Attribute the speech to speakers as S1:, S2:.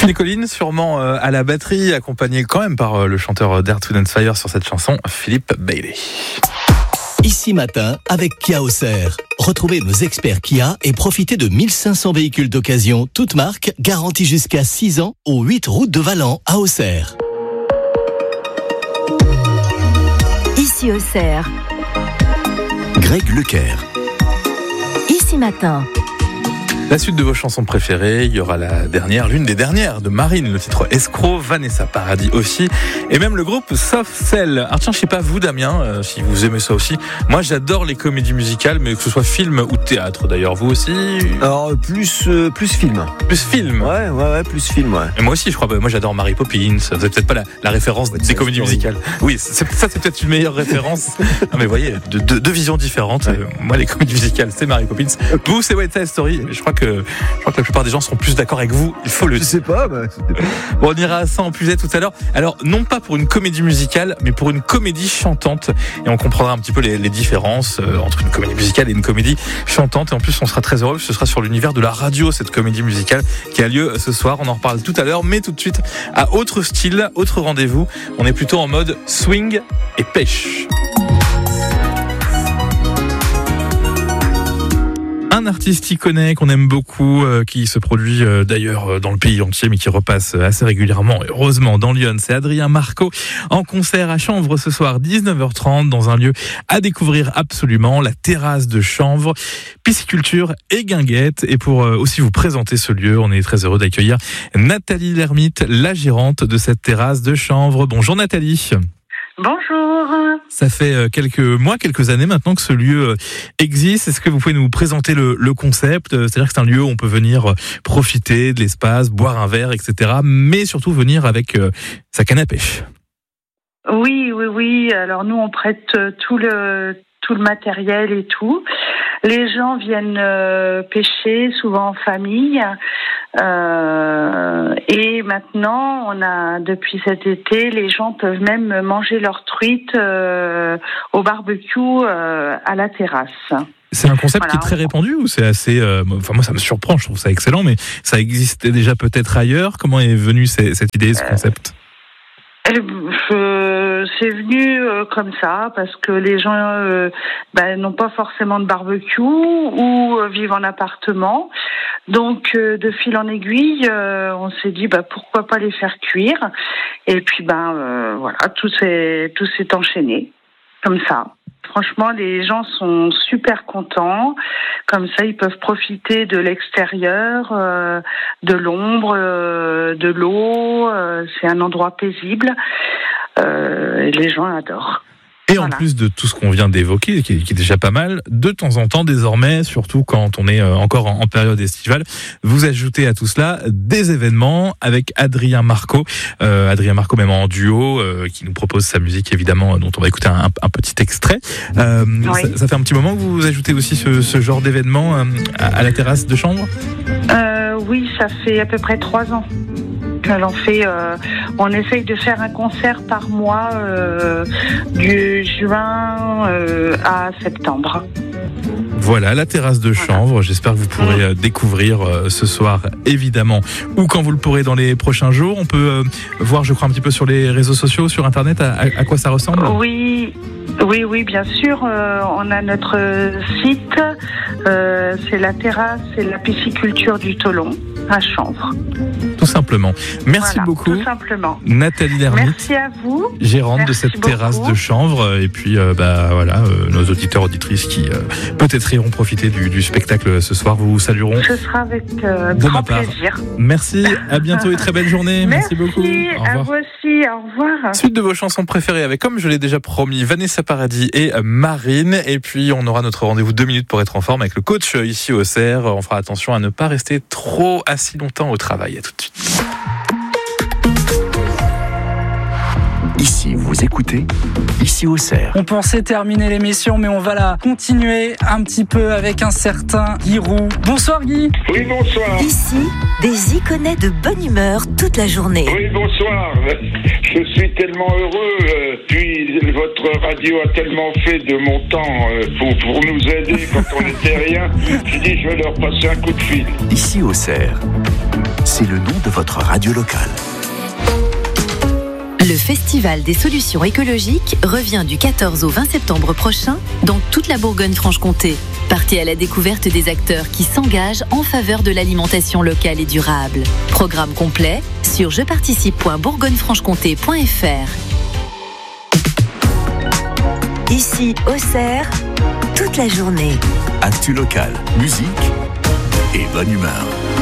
S1: Phil Collins, sûrement à la batterie, accompagné quand même par le chanteur d'Earth, Wind & Fire sur cette chanson, Philippe Bailey.
S2: Ici Matin avec Kia Auxerre. Retrouvez nos experts Kia et profitez de 1500 véhicules d'occasion, toutes marques, garantis jusqu'à 6 ans, aux 8 routes de Valent à Auxerre.
S3: Ici Auxerre.
S2: Greg Lecaire.
S3: Ici Matin.
S1: La suite de vos chansons préférées, il y aura la dernière, l'une des dernières de Marine, le titre Escroc, Vanessa Paradis aussi, et même le groupe Soft Cell. Alors tiens, je sais pas vous Damien, si vous aimez ça aussi. Moi j'adore les comédies musicales, mais que ce soit film ou théâtre d'ailleurs. Vous aussi?
S4: Alors plus film.
S1: Plus film.
S4: Ouais, plus film, ouais.
S1: Et moi aussi, je crois. Moi j'adore Mary Poppins. C'est peut-être pas la référence des comédies musicales. Oui, c'est peut-être une meilleure référence. Non mais vous voyez, deux visions différentes. Ouais. Moi les comédies musicales, c'est Mary Poppins. Vous, c'est West Side Story. Je crois que la plupart des gens seront plus d'accord avec vous, il faut le dire.
S4: Je sais pas, bah,
S1: Bon, on ira à ça en plus tout à l'heure. Alors, non pas pour une comédie musicale, mais pour une comédie chantante. Et on comprendra un petit peu les différences entre une comédie musicale et une comédie chantante. Et en plus, on sera très heureux, ce sera sur l'univers de la radio, cette comédie musicale qui a lieu ce soir. On en reparle tout à l'heure, mais tout de suite, à autre style, autre rendez-vous. On est plutôt en mode swing et pêche. Un artiste iconé qu'on aime beaucoup, qui se produit d'ailleurs dans le pays entier, mais qui repasse assez régulièrement, heureusement, dans Lyon. C'est Adrien Marco en concert à Chanvre ce soir, 19h30, dans un lieu à découvrir absolument, la terrasse de Chanvre, pisciculture et guinguette. Et pour aussi vous présenter ce lieu, on est très heureux d'accueillir Nathalie Lermite, la gérante de cette terrasse de Chanvre. Bonjour Nathalie.
S5: Bonjour.
S1: Ça fait quelques années maintenant que ce lieu existe. Est-ce que vous pouvez nous présenter le concept ? C'est-à-dire que c'est un lieu où on peut venir profiter de l'espace, boire un verre, etc. Mais surtout venir avec sa canne à pêche.
S5: Oui. Alors nous, on prête tout le matériel et tout. Les gens viennent pêcher, souvent en famille. Et maintenant, depuis cet été, les gens peuvent même manger leur truite au barbecue à la terrasse.
S1: C'est un concept qui est très répandu ou c'est assez... moi, ça me surprend, je trouve ça excellent, mais ça existait déjà peut-être ailleurs. Comment est venue cette idée, ce concept ?
S5: C'est venu comme ça parce que les gens n'ont pas forcément de barbecue ou vivent en appartement. Donc de fil en aiguille, on s'est dit pourquoi pas les faire cuire. Et puis voilà, tout s'est enchaîné comme ça. Franchement, les gens sont super contents. Comme ça, ils peuvent profiter de l'extérieur, de l'ombre, de l'eau. C'est un endroit paisible. Et les gens adorent.
S1: Et en plus de tout ce qu'on vient d'évoquer, qui est déjà pas mal, de temps en temps, désormais, surtout quand on est encore en période estivale, vous ajoutez à tout cela des événements avec Adrien Marco même en duo, qui nous propose sa musique, évidemment, dont on va écouter un petit extrait. Oui. Ça fait un petit moment que vous ajoutez aussi ce genre d'événement à la terrasse de Chanvre ?
S5: Oui, ça fait à peu près 3 ans. On essaye de faire un concert par mois du juin à septembre.
S1: Voilà, la terrasse de Chanvre. J'espère que vous pourrez découvrir ce soir, évidemment, ou quand vous le pourrez dans les prochains jours. On peut voir, je crois, un petit peu sur les réseaux sociaux, sur Internet, à quoi ça ressemble.
S5: Oui, bien sûr. On a notre site. C'est la terrasse et la pisciculture du Tolon à Chanvre.
S1: Tout simplement. Merci beaucoup.
S5: Tout simplement.
S1: Nathalie Lermite.
S5: Merci à vous.
S1: Gérante de cette terrasse de Chanvre. Et puis, nos auditeurs, auditrices qui peut-être iront profiter du spectacle ce soir, vous salueront.
S5: Ce sera avec grand plaisir.
S1: Merci. À bientôt et très belle journée. Merci beaucoup.
S5: Au revoir. À vous aussi. Au revoir.
S1: Suite de vos chansons préférées avec, comme je l'ai déjà promis, Vanessa Paradis et Marine. Et puis, on aura notre rendez-vous 2 minutes pour être en forme avec le coach ici au CER. On fera attention à ne pas rester trop assis longtemps au travail. À tout de suite.
S2: Ici, vous écoutez, ici au CER.
S6: On pensait terminer l'émission, mais on va la continuer un petit peu avec un certain Guy Roux. Bonsoir Guy.
S7: Oui, bonsoir.
S3: Ici, des iconais de bonne humeur toute la journée.
S7: Oui, bonsoir. Je suis tellement heureux. Puis votre radio a tellement fait de mon temps pour nous aider quand on n'était rien. Je dis, je vais leur passer un coup de fil.
S2: Ici au CER.
S8: c'est le nom de votre radio locale.
S3: Le Festival des solutions écologiques revient du 14 au 20 septembre prochain dans toute la Bourgogne-Franche-Comté. Partez à la découverte des acteurs qui s'engagent en faveur de l'alimentation locale et durable. Programme complet sur jeparticipe.bourgognefranchecomté.fr. Ici, Auxerre, toute la journée.
S8: Actu locale, musique et bonne humeur.